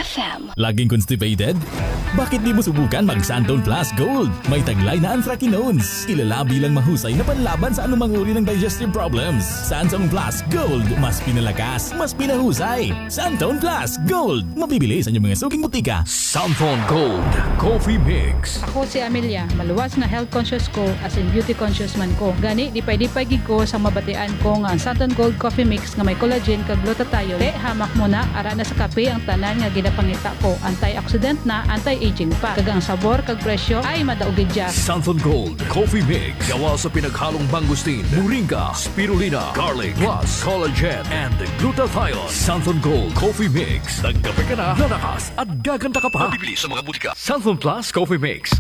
FM. Laging constipated? Bakit di mo subukan mag-Santon Plus Gold? May taglay na anthracinones. Kilala bilang mahusay na panlaban sa anumang uri ng digestive problems. Santon Plus Gold. Mas pinalakas, mas pinahusay. Santon Plus Gold. Mabibili sa inyong mga suking butika. Santon Gold Coffee Mix. Ako si Amelia, maluwas na health conscious ko as in beauty conscious man ko. Gani, dipay-dipay gid ko sa mabatian ko nga ang Santon Gold Coffee Mix nga may collagen kag glutathione. Hamak mo na, ara na sa kape ang tanan nga ginapangita ko. Antioxidant na, anti-aging pa. Kag ang sabor kag presyo ay madaugid siya. Santon Gold Coffee Mix. Gawa sa pinaghalong mangustin, moringa, spirulina, garlic, plus collagen and glutathione. Santon Gold Coffee Mix. Nagkape ka na, lalakas at gaganda ka pa. Mabibili sa mga butika. Santon Plus Coffee Mix.